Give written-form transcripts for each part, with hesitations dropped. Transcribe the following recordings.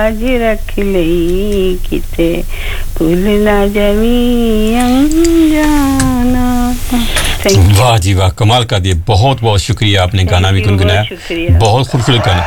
आज रख लई किते भूलना जमी अनजाना वाह जी वाह कमाल का दिए बहुत बहुत शुक्रिया आपने गाना भी गुनगुनाया बहुत खूबसूरत गाना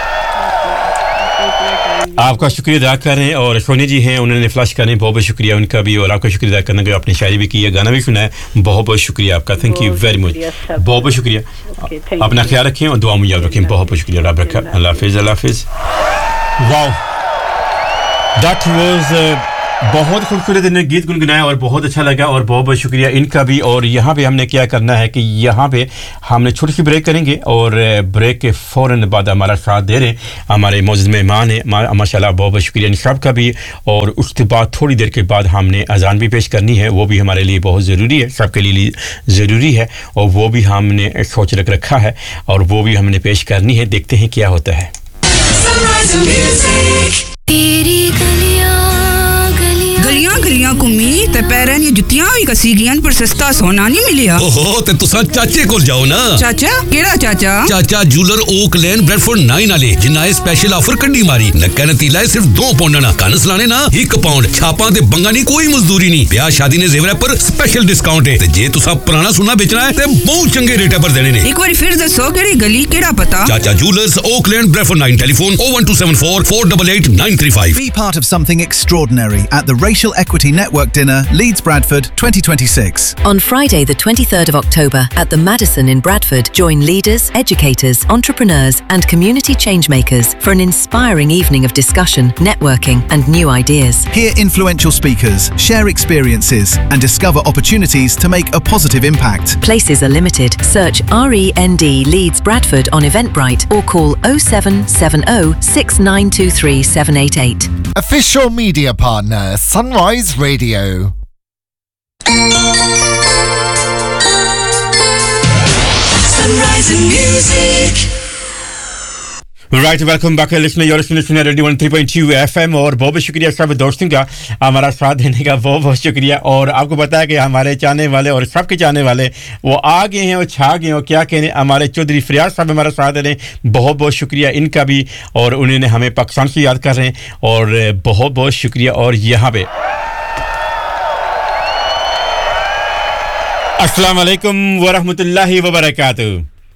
आपका शुक्रिया अदा कर रहे हैं और सोनी जी हैं उन्होंने फ्लैश करने बहुत बहुत शुक्रिया उनका भी और आपका शुक्रिया अदा करने के आपने शायरी भी की है गाना भी सुना है बहुत बहुत शुक्रिया आपका थैंक यू वेरी मच बहुत बहुत शुक्रिया अपना ख्याल रखें और दुआ में याद रखें बहुत बहुत शुक्रिया रब रखा अल्लाह हाफिज़ वाओ दैट वाज बहुत खूबसूरत इन्होंने गीत गुनगुनाया और बहुत अच्छा लगा और बहुत बहुत शुक्रिया इनका भी और यहाँ पे हमने क्या करना है कि यहाँ पे हमने छोटी सी ब्रेक करेंगे और ब्रेक के फ़ौरन बाद हमारा साथ दे रहे हैं हमारे मौजूद मेहमान हैं माशाल्लाह बहुत बहुत शुक्रिया इन सब का भी और उसके बाद थोड़ी देर के बाद हमने अजान भी पेश करनी है वो भी हमारे लिए बहुत ज़रूरी है सबके लिए ज़रूरी है और वो भी हमने सोच रखा है और वो भी हमने पेश करनी है देखते हैं क्या होता है गलियां घुमी ते पैरां दी जुत्तियां भी कसी गईयां पर सस्ता सोना नहीं मिलिया ओहो ते तुसा चाचे कोल जाओ ना चाचा केड़ा चाचा चाचा जूलर ओक लेन ब्रेडफोर्ड 9 वाले जिन्ना ए स्पेशल ऑफर कड्डी मारी नक्का नतीला सिर्फ 2 पाउंड ना कनस लाने ना 1 पाउंड छापां ते बंगा नहीं कोई मजदूरी नहीं ब्याह शादी ने जेवर पर स्पेशल डिस्काउंट है ते जे तुसा पुराना सोना बेचना है ते बहुत चंगे रेट पर देने ने एक बार फिर दसो केड़ी गली केड़ा पता चाचा jewellers okay lane Bradford 9 telephone 01274 488 935 Be part of something extraordinary at the Racial Equity Network Dinner, Leeds Bradford 2026. On Friday, the 23rd of October, at the Madison in Bradford, join leaders, educators, entrepreneurs, and community changemakers for an inspiring evening of discussion, networking, and new ideas. Hear influential speakers, share experiences, and discover opportunities to make a positive impact. Places are limited. Search REND Leeds Bradford on Eventbrite or call 0770 6923 788. Official media partner, Sunrise Radio. Sunrise Music. Right welcome back listener your listener radio 103.2 FM और बहुत बहुत शुक्रिया सब दोस्तों का हमारा साथ देने का बहुत बहुत शुक्रिया और आपको पता है कि हमारे चाहने वाले और सबके चाहने वाले वो आ गए हैं और छा गए हैं क्या कहने हमारे चौधरी फरियाद साहब हमारा साथ दे रहे हैं बहुत बहुत शुक्रिया इनका भी और उन्होंने हमें पाकिस्तान से याद कर रहे हैं और बहुत बहुत शुक्रिया और यहाँ पे अस्सलाम वालेकुम व रहमतुल्लाहि व बरकातहू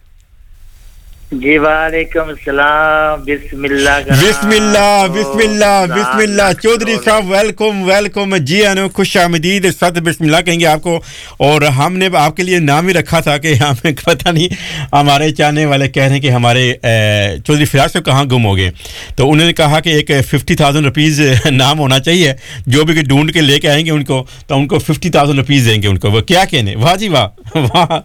जी वालेकुम सलाम बिस्मिल्लाह बिस्मिल्लाह बिस्मिल्लाह बिस्मिल्लाह चौधरी साहब वेलकम वेलकम जी आनो खुशामदीद सद बिस्मिल्लाह कहेंगे आपको और हमने आपके लिए नाम ही रखा था कि हमें पता नहीं हमारे चाहने वाले कह रहे हैं कि हमारे चौधरी फरियाद साहब कहाँ गुम हो गए तो उन्होंने कहा कि एक 50,000 रुपीस नाम होना चाहिए जो भी ढूंढ के लेके आएंगे उनको तो उनको 50,000 रुपीस देंगे उनको वो क्या कहने वाह जी वाह वाह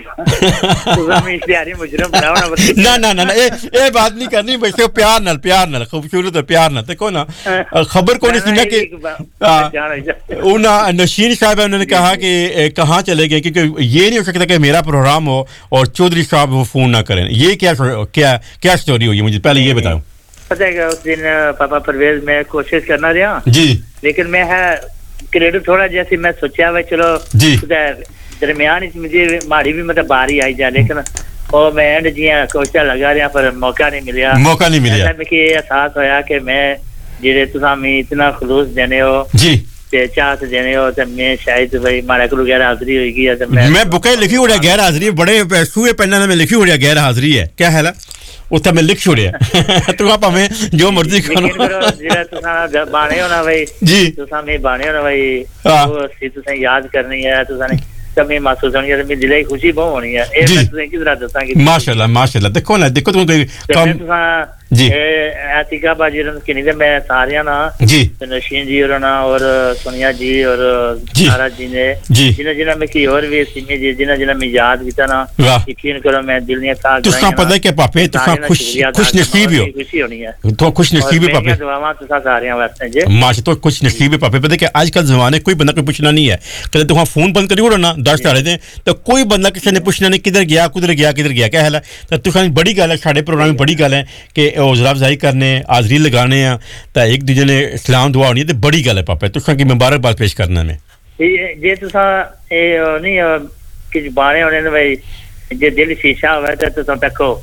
ना ना ना ये बात नहीं करनी वैसे प्यार नाल खूबसूरत प्यार नाल देखो ना खबर कौन सी ना कि उना नशीन साहब उन्होंने कहा कि कहाँ चले गए क्योंकि ये नहीं हो सकता कि मेरा प्रोग्राम हो और चौधरी साहब वो फोन ना करें ये क्या स्टोरी हुई मुझे पहले ये बताओ पता है उस दिन पापा परवेज में कोशिश करना रहा जी लेकिन मैं है क्रेडिट थोड़ा जैसे मैं सोचा भाई चलो जी दरमियान मुझे माड़ी भी मतलब बारी आई जाए लेकिन और मैं एंड जिया कोशिश लगा रहा पर मौका नहीं मिला मैं कि एहसास होया कि मैं जेरे तुसा में इतना खुलूस देने हो जी ते चाहत देने हो तो मैं शायद भाई मारे को गैर हाजिरी होगी तो मैं बुके लिखी उड़े गैर हाजिरी बड़े सूए पेन में लिखी उड़े गैर हाजिरी है क्या है उत्थे मैं लिख छोड़िया तू आप हमें जो मर्जी करो जेरा तुसा बाणे हो ना भाई जी तुसा में बाणे हो ना भाई वो सी तुसा याद करनी है तुसा ने कमी महसूस होनी है मेरे दिल की खुशी बहुत होनी है ए मैं तुझे किस तरह दसांगी माशाल्लाह देखो ना देखो तुम कम जी आतिका बाजीरन के नहीं मैं सारिया ना जी नशीन जी और ना और सोनिया जी और सारा जी ने जिन्हें में की और भी सिमी जी जिन्हें में याद किया ना यकीन करो मैं दिल ने कहा तुसा पता है कि पापे तुसा खुश नसीब हो खुशी होनी है तो खुश नसीब है पापे दुआवां तुसा सारिया वास्ते जे माशा तो खुश नसीब है पापे पता है कि आजकल जमाने कोई बंदा कोई पूछना नहीं है कदे तुम फोन बंद करियो ना 10 तारे दे तो कोई बंदा किसी ने पूछना नहीं किधर गया क्या है तो तुसा बड़ी गल है साडे प्रोग्राम में बड़ी गल है कि हौसला अफजाई करने हाजरी लगाने तो एक दूजे ने सलाम दुआ होनी तो बड़ी गल है पापा तुसा की मुबारकबाद पेश करना में जे तुसा ए नहीं कि बाणे होने भाई जे दिल शीशा होवे तो तुसा तको का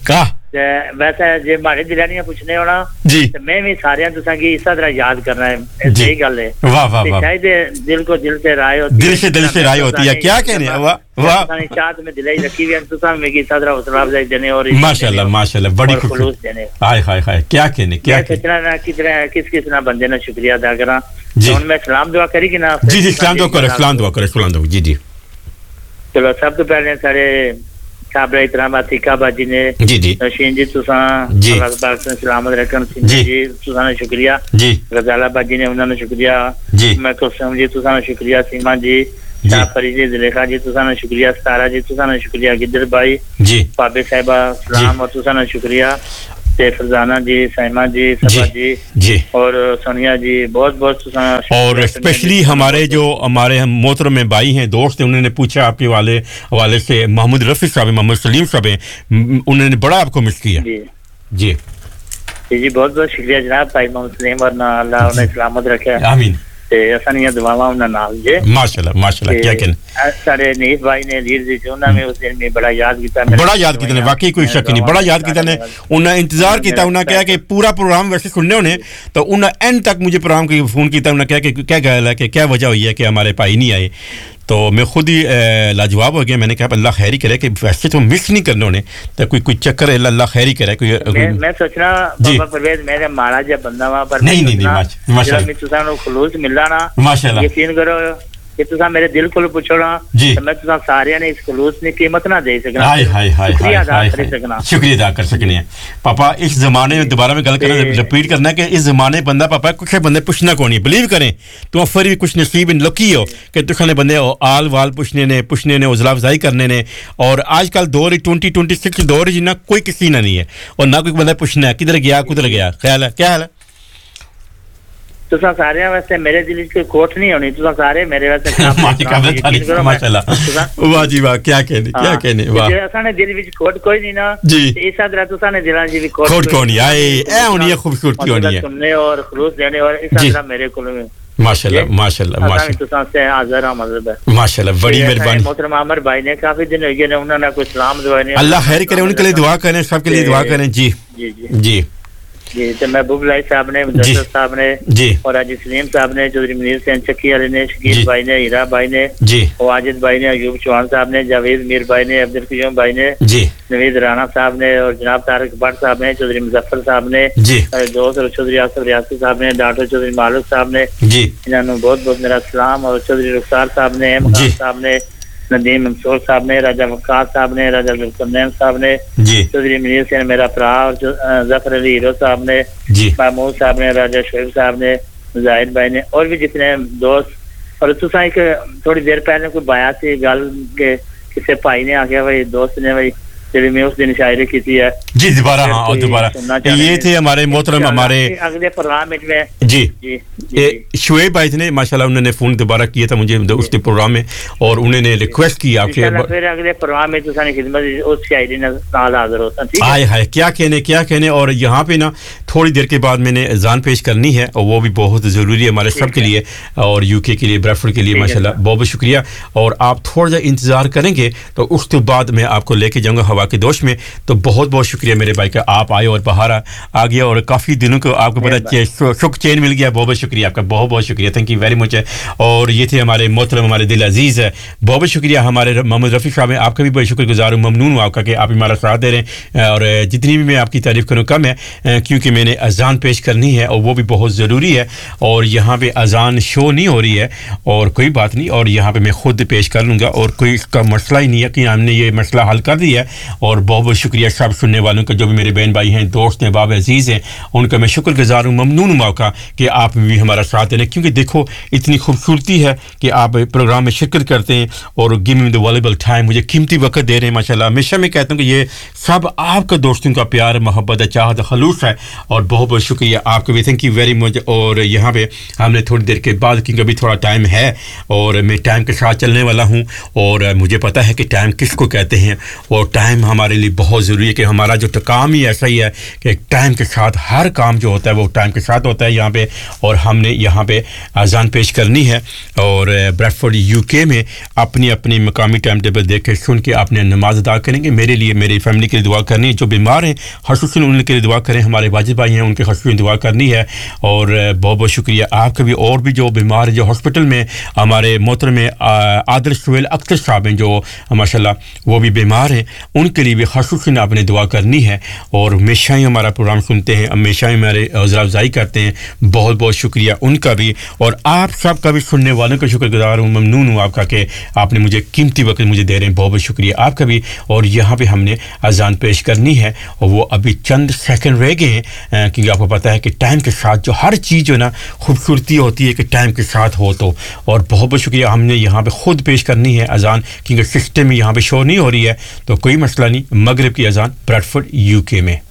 ویسے جے ماڑے دلانیاں پوچھنے ہونا جی میں بھی سارے تساں کی اس طرح یاد کرنا ہے صحیح گل ہے واہ واہ واہ شاید دل کو دل سے رائے ہوتی ہے دل سے رائے ہوتی ہے کیا کہنے واہ واہ چاہت میں دلائی رکھی ہوئی ہے تساں میں کی صدر حوصلہ افزائی دینے اور ماشاءاللہ بڑی خلوص دینے ہائے ہائے ہائے کیا کہنے سوچنا کس نہ بندے نے شکریہ ادا کراں ہن میں سلام دعا کری کہ نا جی سلام دعا جی چلو سب تو پہلے سارے صاحب احترام عتیقہ باجی نے جی نشین جی تساں اللہ پاک سے سلامت رکھن جی تساں نے شکریہ جی غزالہ باجی نے انہاں نے شکریہ جی میں قسم جی تساں نے شکریہ سیما جی شاہ فریدی زلیخا جی تساں نے شکریہ ستارہ جی تساں نے شکریہ گدر بھائی جی بابے صاحبہ سلام اور تساں نے شکریہ فرزانہ جی سائمہ جی صبا جی اور سونیا جی بہت بہت اور اسپیشلی ہمارے جو ہمارے محترم بھائی ہیں دوست ہیں انہوں نے پوچھا آپ کے حوالے سے محمد رفیع صاحب محمد سلیم صاحب ہیں انہوں نے بڑا آپ کو مس کیا جی بہت بہت شکریہ جناب بھائی محمد سلیم اور اللہ انہیں سلامت رکھے آمین اسانیاں دعاواں انہاں نال جے ماشاءاللہ کیا کہنے سارے نیف بھائی نے دیر دی چونا میں اس دن میں بڑا یاد کیتا نے واقعی کوئی شک نہیں بڑا یاد کیتا نے انہاں انتظار کیتا انہاں کہا کہ پورا پروگرام ویسے سننے ہونے تو انہاں اینڈ تک مجھے پروگرام کی فون کیتا انہاں کہا کہ کیا گل ہے کہ کیا وجہ ہوئی ہے کہ ہمارے بھائی نہیں آئے تو میں خود ہی لاجواب ہو گیا میں نے کہا اللہ خیر ہی کرے کہ ویسے تو مس نہیں کرنے ہونے تو کوئی چکر ہے اللہ خیر ہی کرے کوئی میں سوچنا بابا پرویز میرے مارا جا بندہ وہاں پر نہیں ماشاءاللہ میں تساں نو خلوص ملنا نا ماشاءاللہ یقین کرو کہ تساں میرے دل کو پوچھونا تو میں تساں سارے نے اس خلوص نے قیمت نہ دے سکنا شکریہ ادا کر سکنا شکریہ ادا کر سکنے ہیں پاپا اس زمانے میں دوبارہ میں گل کرنا رپیٹ کرنا ہے کہ اس زمانے بندہ پاپا کچھ بندے پوچھنا کون نہیں بلیو کریں تو پھر بھی کچھ نصیب لکی ہو کہ تساں بندے آل وال پوچھنے نے حوصلہ افزائی کرنے نے اور آج کل دور 2026 دور جنہ کوئی کسی نہ نہیں ہے اور نہ کوئی بندہ پوچھنا ہے کدھر گیا خیال ہے کیا حال ہے تساں سارے واسطے میرے دل وچ کوئی کوٹ نہیں ہونی تساں سارے میرے واسطے ماشاءاللہ واہ جی واہ کیا کہنے واہ اساں نے دل وچ کوٹ کوئی نہیں نا جی اس طرح تساں نے دلاں وچ کوٹ کونی آئے اے ہونی ہے خوبصورتی ہونی ہے سننے اور خلوص دینے اور اس طرح میرے کول ماشاءاللہ تساں سے حاضر ہوں مطلب ہے ماشاءاللہ بڑی مہربانی محترم عامر بھائی نے کافی دن ہو گئے انہوں نے کوئی سلام دعا نہیں اللہ خیر کرے ان کے لیے دعا کریں سب کے لیے دعا کریں جی تو محبوب لائی صاحب نے مدثر صاحب نے اور حاجی سلیم صاحب نے چودھری منیر حسین چکی والے نے شکیل بھائی نے ہیرا بھائی نے واجد بھائی نے ایوب چوہان صاحب نے جاوید میر بھائی نے عبدالقیوم بھائی نے نوید رانا صاحب نے اور جناب طارق بٹ صاحب نے چودھری مظفر صاحب نے دوست اور چودھری آصف ریاضی صاحب نے ڈاکٹر چودھری مالک صاحب نے انہوں نے بہت بہت میرا سلام اور چودھری رخسار صاحب نے احمد صاحب نے ندیم منصور صاحب نے راجہ وقاص صاحب نے راجہ ذوالقرنین صاحب نے چودھری منیر حسین میرا بھرا اور ظفر علی ہیرو صاحب نے محمود صاحب نے راجہ شعیب صاحب نے زاہد بھائی نے اور بھی جتنے دوست اور تساں ایک تھوڑی دیر پہلے کوئی بایا سی گل کہ کسی بھائی نے آخیا بھائی دوست نے بھائی میں اس دن شاعری کی تھی ہے جی دوبارہ یہ تھے ہمارے محترم ہمارے اگلے پروگرام میں جی شعیب بھائی نے ماشاءاللہ انہوں نے فون دوبارہ کیا تھا مجھے اس پروگرام میں اور انہوں نے ریکویسٹ کی آپ کے پھر اگلے پروگرام میں تساں کی خدمت اس شاعری نال حاضر ہوتا ٹھیک ہے ہائے کیا کہنے اور یہاں پہ نا تھوڑی دیر کے بعد میں نے اذان پیش کرنی ہے اور وہ بھی بہت ضروری ہے ہمارے سب کے لیے اور یو کے لیے بریڈفورڈ کے لیے ماشاءاللہ بہت شکریہ اور آپ تھوڑا سا انتظار کریں گے تو اس کے بعد میں آپ کو لے کے جاؤں گا ہوا کے دوش میں تو بہت شکریہ میرے بھائی کا آپ آئے اور باہر آ گیا اور کافی دنوں کو آپ کو پتہ شک چین مل گیا بہت شکریہ آپ کا بہت شکریہ تھینک یو ویری مچ اور یہ تھے ہمارے محترم ہمارے دل عزیز ہے بہت شکریہ ہمارے محمد رفیع صاحب آپ کا بھی بہت شکر گزار ہوں ممنون ہوں آپ کا کہ آپ ہمارا ساتھ دے رہے ہیں اور جتنی بھی میں آپ کی تعریف کروں کم ہے کیونکہ میں نے اذان پیش کرنی ہے اور وہ بھی بہت ضروری ہے اور یہاں پہ اذان شو نہیں ہو رہی ہے اور کوئی بات نہیں اور یہاں پہ میں خود پیش کر لوں گا اور کوئی اس کا مسئلہ ہی نہیں ہے کہ ہم نے یہ مسئلہ حل کر دیا ہے اور بہت شکریہ سب سننے والوں کا جو بھی میرے بہن بھائی ہیں دوست ہیں باب عزیز ہیں ان کا میں شکر گزار ہوں ممنون ہوں موقع کہ آپ بھی ہمارا ساتھ دیں کیونکہ دیکھو اتنی خوبصورتی ہے کہ آپ پروگرام میں شرکت کرتے ہیں اور گیو می دی ویلیبل ٹائم مجھے قیمتی وقت دے رہے ہیں ماشاءاللہ ہمیشہ میں کہتا ہوں کہ یہ سب آپ کا دوستوں کا پیار محبت چاہت خلوص ہے اور بہت شکریہ آپ کا بھی تھینک یو ویری مچ اور یہاں پہ ہم نے تھوڑی دیر کے بعد کیونکہ ابھی تھوڑا ٹائم ہے اور میں ٹائم کے ساتھ چلنے والا ہوں اور مجھے پتہ ہے کہ ٹائم کس کو کہتے ہیں اور ٹائم ٹائم ہمارے لیے بہت ضروری ہے کہ ہمارا جو کام ہی ایسا ہی ہے کہ ٹائم کے ساتھ ہر کام جو ہوتا ہے وہ ٹائم کے ساتھ ہوتا ہے یہاں پہ اور ہم نے یہاں پہ اذان پیش کرنی ہے اور بریڈ فورڈ یو کے میں اپنی اپنی مقامی ٹائم ٹیبل دیکھ کے سن کے اپنے نماز ادا کریں گے میرے لیے میری فیملی کے لیے دعا کرنی ہے جو بیمار ہیں خصوصاً ان کے لیے دعا کریں ہمارے واجد بھائی ہیں ان کے خصوصاً دعا کرنی ہے اور بہت بہت شکریہ آپ کا بھی اور بھی جو بیمار ہیں جو ہاسپٹل میں ہمارے محترم عادل سہیل اختر صاحب ہیں جو ماشاءاللہ وہ بھی بیمار ہیں ان کے لیے بھی خصوصاً آپ نے دعا کرنی ہے اور ہمیشہ ہی ہمارا پروگرام سنتے ہیں ہمیشہ ہی ہمارے حوصلہ افزائی کرتے ہیں بہت بہت شکریہ ان کا بھی اور آپ سب کا بھی سننے والوں کا شکر گزار ہوں ممنون ہوں آپ کا کہ آپ نے مجھے قیمتی وقت مجھے دے رہے ہیں بہت بہت شکریہ آپ کا بھی اور یہاں پہ ہم نے اذان پیش کرنی ہے اور وہ ابھی چند سیکنڈ رہ گئے ہیں کیونکہ آپ کو پتہ ہے کہ ٹائم کے ساتھ جو ہر چیز جو ہے نا خوبصورتی ہوتی ہے کہ ٹائم کے ساتھ ہو تو اور بہت بہت شکریہ ہم نے یہاں پہ خود پیش کرنی ہے اذان کیونکہ سسٹم میں یہاں پہ شو نہیں ہو رہی ہے تو کوئی مسئلہ نہیں مغرب کی اذان بریڈ فورڈ یو کے میں